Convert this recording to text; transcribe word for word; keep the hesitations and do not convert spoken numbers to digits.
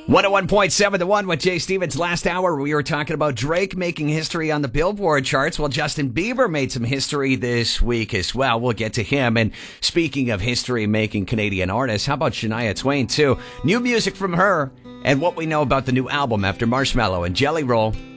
one oh one point seven The One with Jay Stevens. Last hour, we were talking about Drake making history on the Billboard charts. Well, Justin Bieber made some history this week as well. We'll get to him. And speaking of history-making Canadian artists, how about Shania Twain, too? New music from her and what we know about the new album after Marshmello and Jelly Roll.